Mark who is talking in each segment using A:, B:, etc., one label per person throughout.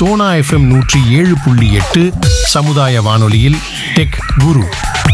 A: Sona FM 107.8 சமுதாய வானொலியில் tech குரு.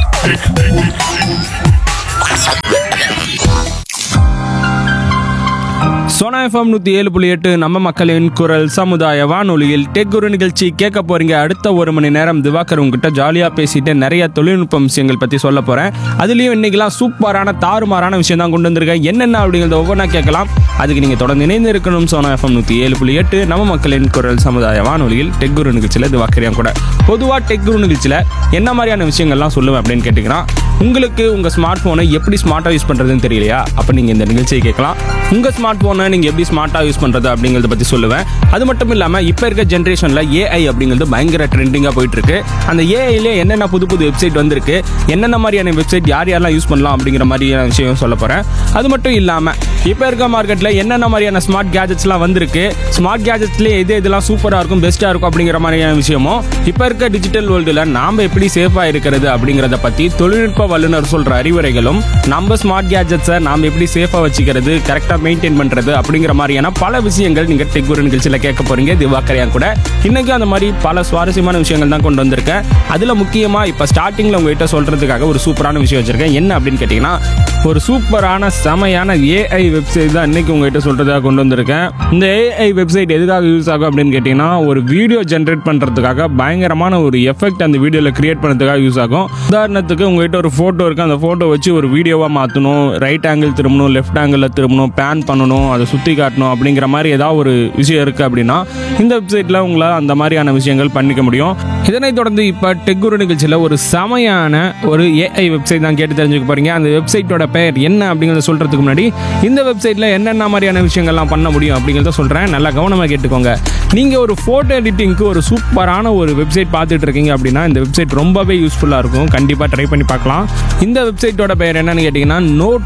B: Sona FM 107.8 நம்ம மக்களின் குரல் சமுதாய வானொலியில் டெக் குரு நிகழ்ச்சி கேட்க போறீங்க. அடுத்த ஒரு மணி நேரம் திவாகர் உங்ககிட்ட ஜாலியாக பேசிட்டு நிறைய தொழில்நுட்ப விஷயங்கள் பற்றி சொல்ல போகிறேன். அதுலேயும் இன்னைக்கெல்லாம் சூப்பரான தாறுமாறான விஷயம் தான் கொண்டு வந்திருக்கேன். என்னென்ன அப்படிங்கிறத ஒவ்வொன்றா கேட்கலாம். அதுக்கு நீங்கள் தொடர்ந்து இணைந்து இருக்கணும். சோனா எஃப்எம் 107.8 நம்ம மக்களின் குரல் சமுதாய வானொலியில் டெக் குரு நிகழ்ச்சியில் திவாகரியா கூட. பொதுவாக டெக் குரு நிகழ்ச்சியில் என்ன மாதிரியான விஷயங்கள்லாம் சொல்லுவேன் அப்படின்னு கேட்டிங்கன்னா, உங்களுக்கு உங்கள் ஸ்மார்ட் ஃபோனை எப்படி ஸ்மார்ட்டாக யூஸ் பண்ணுறதுன்னு தெரியலையா? அப்போ நீங்கள் இந்த நிகழ்ச்சியை கேட்கலாம். உங்கள் ஸ்மார்ட் ஃபோனை நீங்கள் எப்படி ஸ்மார்ட்டாக யூஸ் பண்ணுறது அப்படிங்கிறத பற்றி சொல்லுவேன். அது மட்டும் இல்லாமல் இப்போ இருக்க ஜென்ரேஷனில் ஏஐ அப்படிங்கிறது பயங்கர ட்ரெண்டிங்காக போயிட்டுருக்கு. அந்த ஏஐலே என்னென்ன புது புது வெப்சைட் வந்திருக்கு, என்னென்ன மாதிரியான வெப்சைட் யார் யாரெல்லாம் யூஸ் பண்ணலாம் அப்படிங்கிற மாதிரியான விஷயம் சொல்ல போகிறேன். அது மட்டும் இல்லாமல் இப்போ இருக்க மார்க்கெட்டில் என்னென்ன மாதிரியான ஸ்மார்ட் கேஜெட்ஸ்லாம் வந்திருக்கு, ஸ்மார்ட் கேஜெட்ஸ்லேயே இதெல்லாம் சூப்பராக இருக்கும், பெஸ்ட்டாக இருக்கும் அப்படிங்கிற மாதிரியான விஷயமும், இப்போ இருக்க டிஜிட்டல் வேர்ல்டில் நாம் எப்படி சேஃபாக இருக்கிறது அப்படிங்கிறத பற்றி தொழில்நுட்ப வல்லுநர் சொல்கிற அறிவுரைகளும், நம்ம ஸ்மார்ட் கேஜெட்ஸை நாம் எப்படி சேஃபாக வச்சுக்கிறது, கரெக்டாக மெயின்டைன் பண்ணுறது அப்படிங்கிற மாதிரியான பல விஷயங்கள் நீங்கள் டெக் குரு நிகழ்ச்சியில் கேட்க போகிறீங்க திவாகரியா கூட. இன்றைக்கும் அந்த மாதிரி பல சுவாரஸ்யமான விஷயங்கள் தான் கொண்டு வந்திருக்கேன். அதில் முக்கியமாக இப்போ ஸ்டார்டிங்கில் உங்கள்கிட்ட சொல்கிறதுக்காக ஒரு சூப்பரான விஷயம் வச்சுருக்கேன். என்ன அப்படின்னு கேட்டிங்கன்னா, ஒரு சூப்பரான செமையான ஏஐ வெப்சைட் தான் இன்றைக்கி உங்கள்கிட்ட சொல்கிறதுக்காக கொண்டு வந்திருக்கேன். இந்த ஏஐ வெப்சைட் எதுக்காக யூஸ் ஆகும் அப்படின்னு கேட்டிங்கன்னா, ஒரு வீடியோ ஜென்ரேட் பண்ணுறதுக்காக பயங்கரமான ஒரு எஃபெக்ட் அந்த வீடியோவில் கிரியேட் பண்ணுறதுக்காக யூஸ் ஆகும். உதாரணத்துக்கு உங்கள்கிட்ட ஒரு ஃபோட்டோ இருக்குது, அந்த ஃபோட்டோ வச்சு ஒரு வீடியோவாக மாற்றணும், ரைட் ஆங்கிள் திரும்பணும், லெஃப்ட் ஆங்கிளில் திரும்பணும், பேன் பண்ணணும், அதை சுற்றி காட்டணும் அப்படிங்கிற மாதிரி ஏதாவது ஒரு விஷயம் இருக்குது அப்படின்னா இந்த வெப்சைட்டில் உங்களால் அந்த மாதிரியான விஷயங்கள் பண்ணிக்க முடியும். இதனைத் தொடர்ந்து இப்போ டெக் குரு நிகழ்ச்சியில் ஒரு செமையான ஒரு ஏஐ வெப்சைட் தான் கேட்டு தெரிஞ்சுக்க போகிறீங்க. அந்த வெப்சைட்டோட பெயர் என்ன அப்படிங்கிறத சொல்கிறதுக்கு முன்னாடி இந்த வெப்சைட்டில் என்னென்ன மாதிரியான விஷயங்கள்லாம் பண்ண முடியும் அப்படிங்கிறத சொல்கிறேன். நல்லா கவனமாக கேட்டுக்கோங்க. நீங்கள் ஒரு ஃபோட்டோ எடிட்டிங்க்கு ஒரு சூப்பரான ஒரு வெப்சைட் பார்த்துட்டு இருக்கீங்க அப்படின்னா இந்த வெப்சைட் ரொம்பவே யூஸ்ஃபுல்லாக இருக்கும். கண்டிப்பாக ட்ரை பண்ணி பார்க்கலாம். இந்த வெப்சைட்டோட பெயர் என்னன்னு கேட்டிங்கன்னா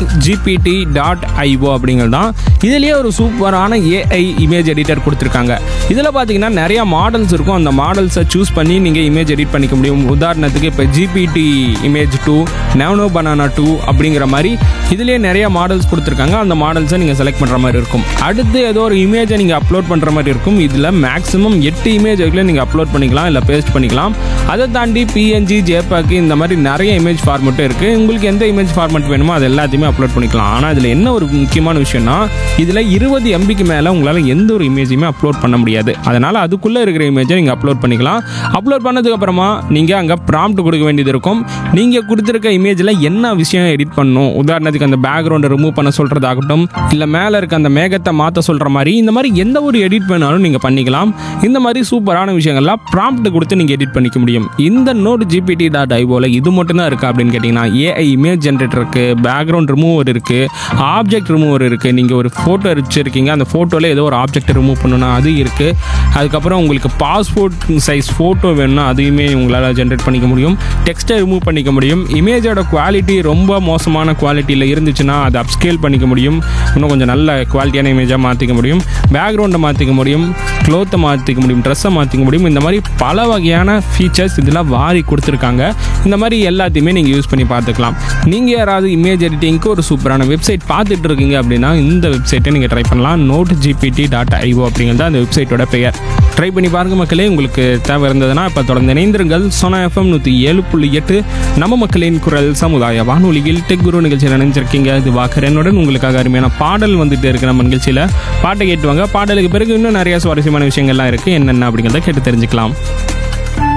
B: notegpt.io அப்படிங்கிறது தான். இதுலேயே ஒரு சூப்பரான ஏஐ இமேஜ் எடிட்டர் கொடுத்துருக்காங்க. இதில் பார்த்தீங்கன்னா நிறைய மாடல்ஸ் இருக்கும். அந்த மாடல்ஸை சூஸ் பண்ணி நீங்கள் இமேஜ் எடிட் பண்ணிக்க முடியும். உதாரணத்துக்கு இப்போ ஜிபிடி இமேஜ் 2, நானோ பனானா 2 அப்படிங்கிற மாதிரி இதுலேயே நிறைய மாடல்ஸ் கொடுத்துருக்காங்க. அந்த மாடல்ஸை நீங்கள் செலக்ட் பண்ணுற மாதிரி இருக்கும். அடுத்து ஏதோ ஒரு இமேஜை நீங்கள் அப்லோட் பண்ணுற மாதிரி இருக்கும். இதில் மேக்ஸிமம் 8 இமேஜ் வரைக்கும் நீங்கள் அப்லோட் பண்ணிக்கலாம், இல்லை பேஸ்ட் பண்ணிக்கலாம். அதை தாண்டி பிஎன்ஜி, ஜேபேக் இந்த மாதிரி நிறைய இமேஜ் ஃபார்மெட்டும் இருக்குது. உங்களுக்கு எந்த இமேஜ் ஃபார்மெட் வேணுமோ அது எல்லாத்தையுமே அப்லோட் பண்ணிக்கலாம். ஆனால் இதில் என்ன ஒரு முக்கியமான விஷயம்னா, இதில் 20 MBக்கு மேலே உங்களால் எந்த ஒரு இமேஜையுமே அப்லோட் பண்ண முடியாது. அதனால் அதுக்குள்ளே இருக்கிற இமேஜை நீங்கள் அப்லோட் பண்ணிக்கலாம். அப்லோட் பண்ணதுக்கப்புறமா நீங்கள் அங்கே ப்ராம்ப்ட் கொடுக்க வேண்டியது இருக்கும். நீங்கள் கொடுத்துருக்க இமேஜில் என்ன விஷயம் எடிட் பண்ணணும், உதாரணத்துக்கு அந்த பேக்ரவுண்டை ரிமூவ் பண்ண சொல்கிறதாகட்டும், இல்லை மேலே இருக்க அந்த மேகத்தை மாற்ற சொல்கிற மாதிரி இந்த மாதிரி எந்த ஒரு எடிட் பண்ணாலும் நீங்கள் பண்ணிக்கலாம். இந்த மாதிரி சூப்பரான விஷயங்கள்லாம் ப்ராம்ப்ட் கொடுத்து நீங்கள் எடிட் பண்ணிக்க முடியும். இந்த notegpt.ioல இது மட்டும் தான் இருக்குது அப்படின்னு கேட்டிங்கன்னா, ஏஐ இமேஜ் ஜென்ரேட்டர் இருக்குது, பேக்ரவுண்ட் ரிமூவர் இருக்குது, ஆப்ஜெக்ட் ரிமூவர் இருக்குது. நீங்கள் ஒரு ஃபோட்டோ வச்சுருக்கீங்க, அந்த ஃபோட்டோவில் ஏதோ ஒரு ஆப்ஜெக்ட் ரிமூவ் பண்ணணும்னா அது இருக்குது. அதுக்கப்புறம் உங்களுக்கு பாஸ்போர்ட் சைஸ் ஃபோட்டோ வேணும்னா அதையுமே உங்களால் ஜென்ரேட் பண்ணிக்க முடியும். டெக்ஸ்ட்டை ரிமூவ் பண்ணிக்க முடியும். இமேஜோட குவாலிட்டி ரொம்ப மோசமான குவாலிட்டியில் இருந்துச்சுன்னா அதை அப்ஸ்கேல் பண்ணிக்க முடியும். இன்னும் கொஞ்சம் நல்ல குவாலிட்டியான இமேஜாக மாற்றிக்க முடியும். பேக்ரவுண்டை மாற்றிக்க முடியும், க்ளோத்தை மாற்றிக்க முடியும், ட்ரெஸ்ஸை மாற்றிக்க முடியும். இந்த மாதிரி பல வகையான ஃபீச்சர்ஸ் இதில் வாரி கொடுத்துருக்காங்க. இந்த மாதிரி எல்லாத்தையுமே நீங்கள் யூஸ் பண்ணி பார்த்துக்கலாம். நீங்கள் யாராவது இமேஜ் எடிட்டிங்க்கு ஒரு சூப்பரான வெப்சைட் பார்த்துட்டு இருக்கீங்க அப்படின்னா இந்த வெப்சைட்டை நீங்கள் ட்ரை பண்ணலாம். notegpt.io அப்படிங்கிறது அந்த வெப்சைட்டோட பெயர். ட்ரை பண்ணி பாருங்கள் மக்களே. உங்களுக்கு தேவை இருந்ததுன்னா இப்போ தொடர்ந்து இணைந்திருங்கள். சோனா எஃப்எம் 107.8 நம்ம மக்களின் குரல் சமுதாய வானொலியில் டெக் குரு நிகழ்ச்சியில் நினைச்சிருக்கீங்க. இது வாக்கரனுடன் உங்களுக்காக அருமையான பாடல் வந்துட்டு இருக்கு. நம்ம நிகழ்ச்சியில் பாட்டை கேட்டுவாங்க. பாடலுக்கு பிறகு இன்னும் நிறைய சுவாரஸ்யமான விஷயங்கள்லாம் இருக்குது. என்னென்ன அப்படிங்கிறத கேட்டு தெரிஞ்சுக்கலாம்.